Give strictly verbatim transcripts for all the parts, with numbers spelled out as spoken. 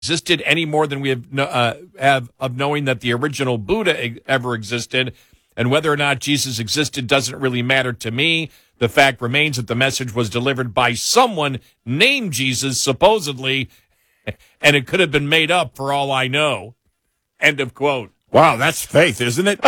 existed any more than we have, uh, have of knowing that the original Buddha ever existed. And whether or not Jesus existed doesn't really matter to me. The fact remains that the message was delivered by someone named Jesus, supposedly, and it could have been made up for all I know. End of quote. Wow, that's faith, isn't it?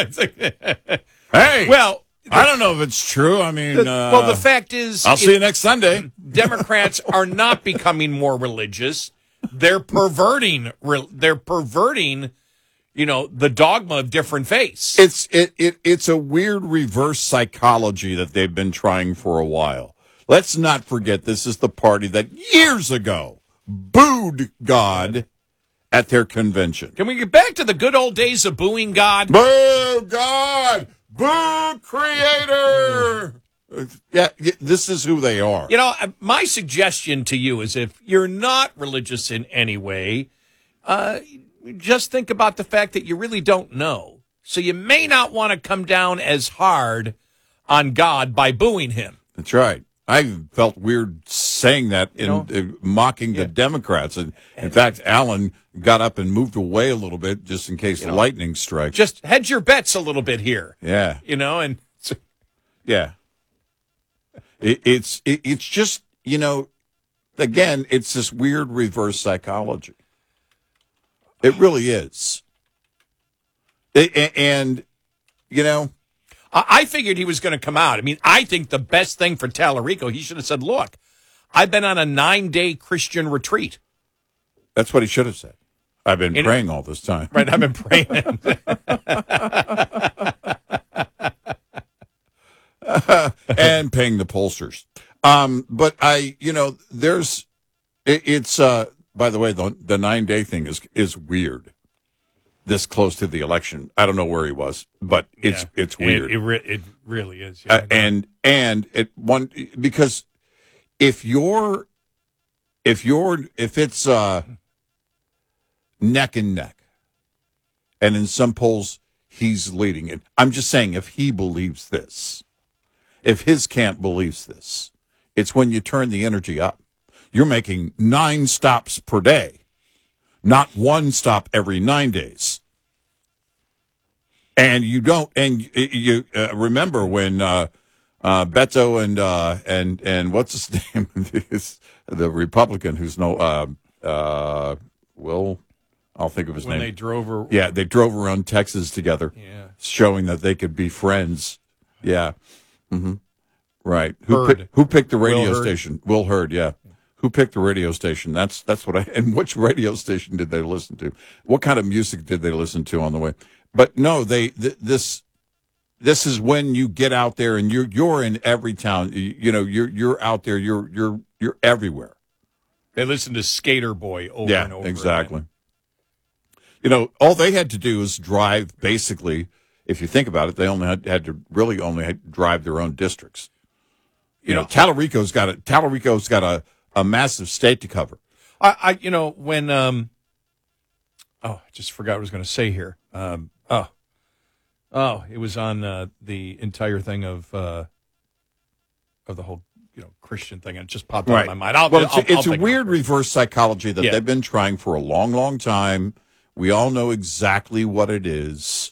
Hey, well, I don't know if it's true. I mean, the, uh, well, the fact is, I'll see you next Sunday. Democrats are not becoming more religious. They're perverting. They're perverting. You know, the dogma of different faiths. It's it, it it's a weird reverse psychology that they've been trying for a while. Let's not forget this is the party that years ago booed God at their convention. Can we get back to the good old days of booing God? Boo God! Boo Creator! Yeah, this is who they are. You know, my suggestion to you is if you're not religious in any way, uh, just think about the fact that you really don't know. So you may not want to come down as hard on God by booing him. That's right. I felt weird saying that in You know? uh, mocking Yeah. the Democrats. And in fact, Alan got up and moved away a little bit just in case You the know? lightning strikes. Just hedge your bets a little bit here. Yeah. You know, and Yeah. It, it's it, it's just, you know, again, it's this weird reverse psychology. It really is. It, a- and, you know, I I figured he was going to come out. I mean, I think the best thing for Tallarico, he should have said, look, I've been on a nine-day Christian retreat. that's what he should have said. I've been You know- praying all this time. Right, I've been praying. And paying the pollsters. Um, but I, you know, there's, it, it's, uh, by the way, the, the nine day thing is, is weird. This close to the election. I don't know where he was, but it's, Yeah. it's weird. It, it, re- it really is. Yeah, uh, and, and it one, because if you're, if you're, if it's, uh, neck and neck, and in some polls, he's leading it. I'm just saying, if he believes this, if his camp believes this, it's when you turn the energy up. You're making nine stops per day, not one stop every nine days. And you don't, and you, you uh, remember when uh, uh, Beto and uh, and and what's his name, the Republican who's no, uh, uh, Will, I'll think of his when name. they drove her. Yeah, they drove around Texas together, Yeah. showing that they could be friends. Yeah. Mm-hmm. Right. Who Hurd. picked, who picked the Will radio Hurd. station? Will Hurd, yeah. Who picked the radio station? That's that's what I and which radio station did they listen to? What kind of music did they listen to on the way? But no, they th- this this is when you get out there and you're you're in every town. You, you know, you're you're out there, you're you're you're everywhere. They listened to Skater Boy over Yeah, and over exactly. again. You know, all they had to do was drive, basically, if you think about it, they only had, had to really only had to drive their own districts. You know, Yeah. Tallarico's got a Tallarico's got a, a massive state to cover. I, I, you know, when, um, oh, I just forgot what I was going to say here. Um, oh, oh, it was on uh, the entire thing of, uh, of the whole, you know, Christian thing. It just popped out of my mind. I'll, well, it's, I'll, it's I'll a think of weird it. reverse psychology that Yeah. they've been trying for a long, long time. We all know exactly what it is.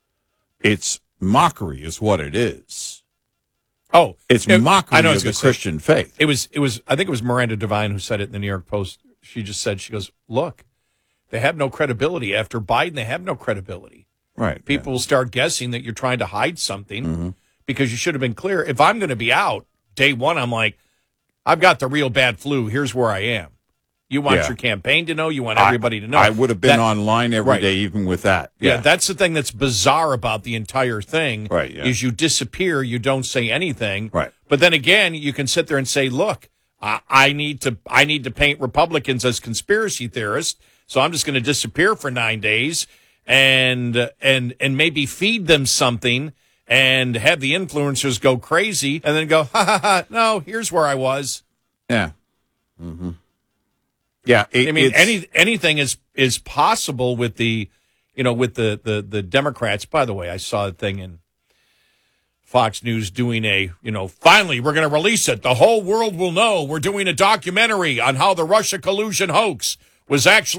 It's mockery is what it is. Oh, It's it- mockery I know what I of was the gonna say. Christian faith. It was, it was, I think it was Miranda Devine who said it in the New York Post. She just said, she goes, look, they have no credibility. After Biden, they have no credibility. Right. People will start guessing that you're trying to hide something Mm-hmm. because you should have been clear. If I'm going to be out day one, I'm like, I've got the real bad flu. Here's where I am. You want Yeah. your campaign to know. You want I- everybody to know. I would have been That- online every day, Right. even with that. Yeah. that's the thing that's bizarre about the entire thing. Right, yeah. Is you disappear, you don't say anything. Right. But then again, you can sit there and say, "Look, I, I need to, I need to paint Republicans as conspiracy theorists, so I'm just going to disappear for nine days and and and maybe feed them something." And have the influencers go crazy and then go, ha ha ha, no, here's where I was. Yeah. Mm-hmm. Yeah. It, I mean, it's- any anything is is possible with the, you know, with the, the, the Democrats. By the way, I saw a thing in Fox News doing a, you know, finally we're going to release it. The whole world will know we're doing a documentary on how the Russia collusion hoax was actually